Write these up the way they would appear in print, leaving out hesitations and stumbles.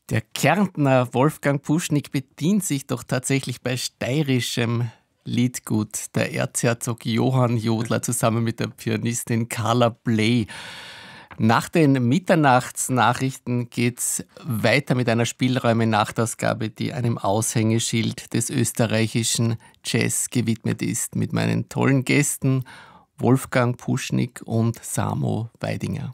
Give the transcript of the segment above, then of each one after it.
Der Kärntner Wolfgang Puschnig bedient sich doch tatsächlich bei steirischem Liedgut. Der Erzherzog Johann Jodler zusammen mit der Pianistin Carla Bley. Nach den Mitternachtsnachrichten geht's weiter mit einer Spielräume-Nachtausgabe, die einem Aushängeschild des österreichischen Jazz gewidmet ist. Mit meinen tollen Gästen Wolfgang Puschnig und Samo Weidinger.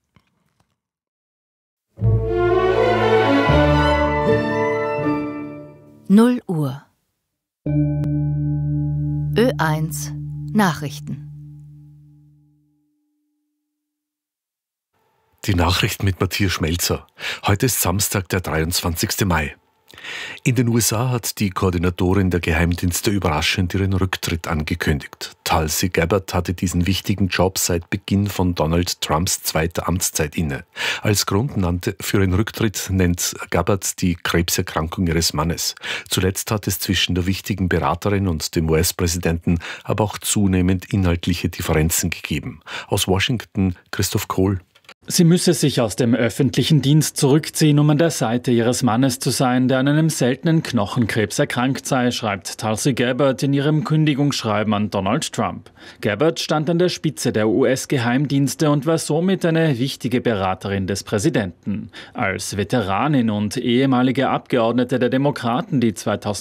Null Uhr. Ö1 Nachrichten. Die Nachrichten mit Matthias Schmelzer. Heute ist Samstag, der 23. Mai. In den USA hat die Koordinatorin der Geheimdienste überraschend ihren Rücktritt angekündigt. Tulsi Gabbard hatte diesen wichtigen Job seit Beginn von Donald Trumps zweiter Amtszeit inne. Als Grund für ihren Rücktritt nennt Gabbard die Krebserkrankung ihres Mannes. Zuletzt hat es zwischen der wichtigen Beraterin und dem US-Präsidenten aber auch zunehmend inhaltliche Differenzen gegeben. Aus Washington Christoph Kohl. Sie müsse sich aus dem öffentlichen Dienst zurückziehen, um an der Seite ihres Mannes zu sein, der an einem seltenen Knochenkrebs erkrankt sei, schreibt Tulsi Gabbard in ihrem Kündigungsschreiben an Donald Trump. Gabbard stand an der Spitze der US-Geheimdienste und war somit eine wichtige Beraterin des Präsidenten. Als Veteranin und ehemalige Abgeordnete der Demokraten, die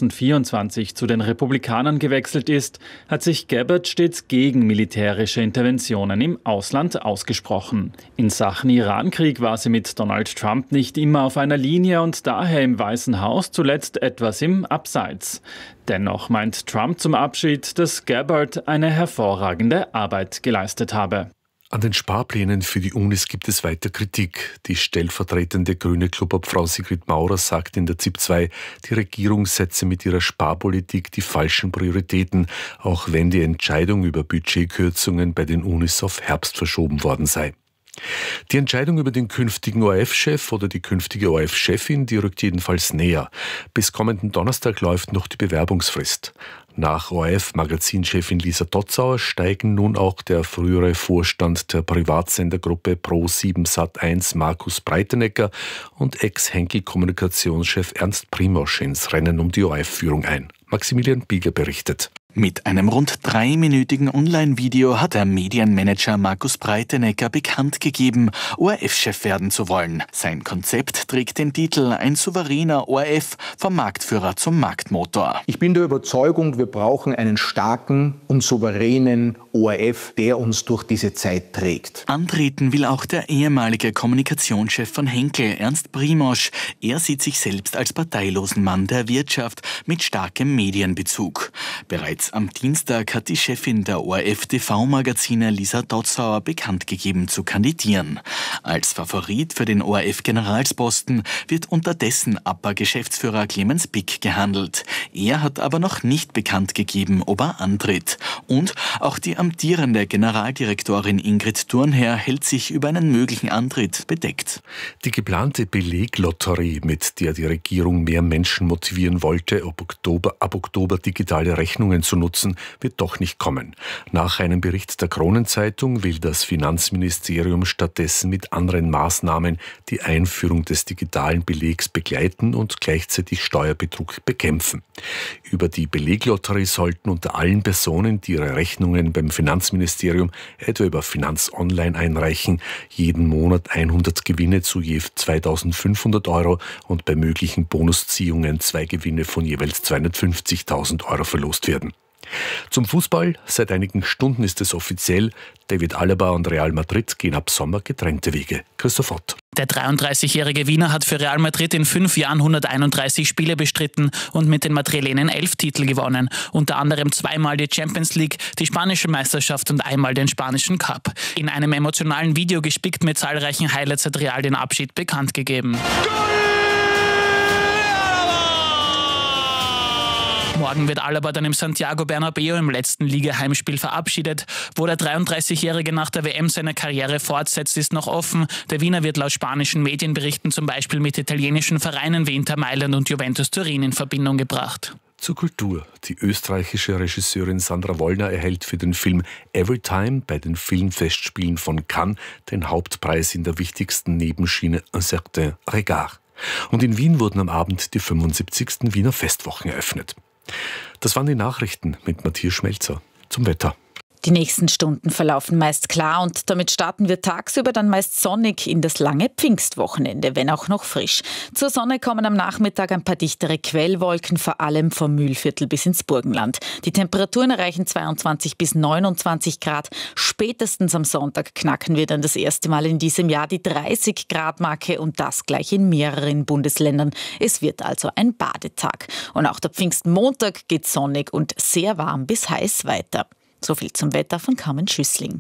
2024 zu den Republikanern gewechselt ist, hat sich Gabbard stets gegen militärische Interventionen im Ausland ausgesprochen. In Sachen Irankrieg war sie mit Donald Trump nicht immer auf einer Linie und daher im Weißen Haus zuletzt etwas im Abseits. Dennoch meint Trump zum Abschied, dass Gabbard eine hervorragende Arbeit geleistet habe. An den Sparplänen für die Unis gibt es weiter Kritik. Die stellvertretende grüne Klubobfrau Sigrid Maurer sagt in der ZIP 2, die Regierung setze mit ihrer Sparpolitik die falschen Prioritäten, auch wenn die Entscheidung über Budgetkürzungen bei den Unis auf Herbst verschoben worden sei. Die Entscheidung über den künftigen ORF-Chef oder die künftige ORF-Chefin, die rückt jedenfalls näher. Bis kommenden Donnerstag läuft noch die Bewerbungsfrist. Nach ORF-Magazinchefin Lisa Dotzauer steigen nun auch der frühere Vorstand der Privatsendergruppe Pro7 Sat1 Markus Breitenecker und Ex-Henkel-Kommunikationschef Ernst Primosch ins Rennen um die ORF-Führung ein. Maximilian Bieger berichtet. Mit einem rund 3-minütigen Online-Video hat der Medienmanager Markus Breitenecker bekannt gegeben, ORF-Chef werden zu wollen. Sein Konzept trägt den Titel Ein souveräner ORF, vom Marktführer zum Marktmotor. Ich bin der Überzeugung, wir brauchen einen starken und souveränen ORF, der uns durch diese Zeit trägt. Antreten will auch der ehemalige Kommunikationschef von Henkel, Ernst Primosch. Er sieht sich selbst als parteilosen Mann der Wirtschaft mit starkem Medienbezug. Bereits am Dienstag hat die Chefin der ORF-TV-Magazine Lisa Dotzauer bekannt gegeben zu kandidieren. Als Favorit für den ORF-Generalsposten wird unterdessen APA-Geschäftsführer Clemens Pick gehandelt. Er hat aber noch nicht bekannt gegeben, ob er antritt. Und auch die amtierende Generaldirektorin Ingrid Thurnherr hält sich über einen möglichen Antritt bedeckt. Die geplante Beleglotterie, mit der die Regierung mehr Menschen motivieren wollte, ab Oktober digitale Rechnungen zu nutzen, wird doch nicht kommen. Nach einem Bericht der Kronenzeitung will das Finanzministerium stattdessen mit anderen Maßnahmen die Einführung des digitalen Belegs begleiten und gleichzeitig Steuerbetrug bekämpfen. Über die Beleglotterie sollten unter allen Personen, die ihre Rechnungen beim Finanzministerium etwa über Finanz Online einreichen, jeden Monat 100 Gewinne zu je 2.500 € und bei möglichen Bonusziehungen 2 Gewinne von jeweils 250.000 € verlost werden. Zum Fußball. Seit einigen Stunden ist es offiziell. David Alaba und Real Madrid gehen ab Sommer getrennte Wege. Christoph Ott. Der 33-jährige Wiener hat für Real Madrid in 5 Jahren 131 Spiele bestritten und mit den Madrilenen 11 Titel gewonnen. Unter anderem 2-mal die Champions League, die spanische Meisterschaft und einmal den spanischen Cup. In einem emotionalen Video gespickt mit zahlreichen Highlights hat Real den Abschied bekannt gegeben. Morgen wird Alaba dann im Santiago Bernabéu im letzten Liga-Heimspiel verabschiedet. Wo der 33-Jährige nach der WM seine Karriere fortsetzt, ist noch offen. Der Wiener wird laut spanischen Medienberichten zum Beispiel mit italienischen Vereinen wie Inter Mailand und Juventus Turin in Verbindung gebracht. Zur Kultur. Die österreichische Regisseurin Sandra Wollner erhält für den Film Everytime bei den Filmfestspielen von Cannes den Hauptpreis in der wichtigsten Nebenschiene Un certain regard. Und in Wien wurden am Abend die 75. Wiener Festwochen eröffnet. Das waren die Nachrichten mit Matthias Schmelzer. Zum Wetter. Die nächsten Stunden verlaufen meist klar und damit starten wir tagsüber dann meist sonnig in das lange Pfingstwochenende, wenn auch noch frisch. Zur Sonne kommen am Nachmittag ein paar dichtere Quellwolken, vor allem vom Mühlviertel bis ins Burgenland. Die Temperaturen erreichen 22 bis 29 Grad. Spätestens am Sonntag knacken wir dann das erste Mal in diesem Jahr die 30-Grad-Marke und das gleich in mehreren Bundesländern. Es wird also ein Badetag. Und auch der Pfingstmontag geht sonnig und sehr warm bis heiß weiter. So viel zum Wetter von Carmen Schüssling.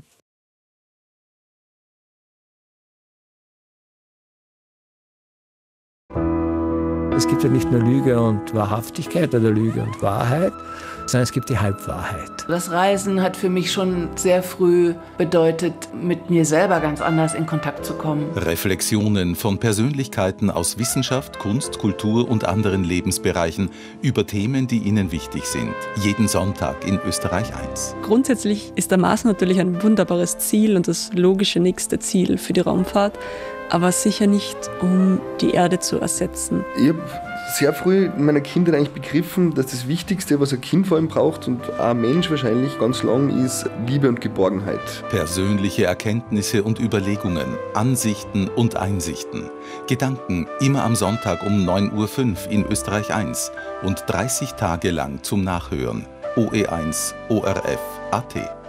Es gibt ja nicht nur Lüge und Wahrhaftigkeit oder Lüge und Wahrheit, sondern es gibt die Halbwahrheit. Das Reisen hat für mich schon sehr früh bedeutet, mit mir selber ganz anders in Kontakt zu kommen. Reflexionen von Persönlichkeiten aus Wissenschaft, Kunst, Kultur und anderen Lebensbereichen über Themen, die ihnen wichtig sind. Jeden Sonntag in Österreich 1. Grundsätzlich ist der Mars natürlich ein wunderbares Ziel und das logische nächste Ziel für die Raumfahrt, aber sicher nicht, um die Erde zu ersetzen. Ich habe sehr früh in meiner Kindheit eigentlich begriffen, dass das Wichtigste, was ein Kind vor allem braucht und auch ein Mensch wahrscheinlich ganz lang, ist Liebe und Geborgenheit. Persönliche Erkenntnisse und Überlegungen, Ansichten und Einsichten. Gedanken immer am Sonntag um 9:05 Uhr in Österreich 1 und 30 Tage lang zum Nachhören. OE1 ORF.at